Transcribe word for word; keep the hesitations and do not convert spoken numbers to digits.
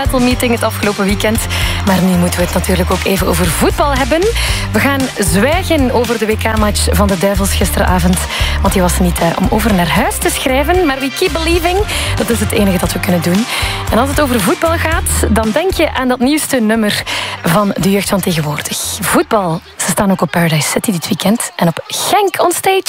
meeting het afgelopen weekend. Maar nu moeten we het natuurlijk ook even over voetbal hebben. We gaan zwijgen over de W K-match van de Duivels gisteravond. Want die was niet eh, om over naar huis te schrijven. Maar we keep believing. Dat is het enige dat we kunnen doen. En als het over voetbal gaat, dan denk je aan dat nieuwste nummer van de jeugd van tegenwoordig. Voetbal. Ze staan ook op Paradise City dit weekend. En op Genk on stage.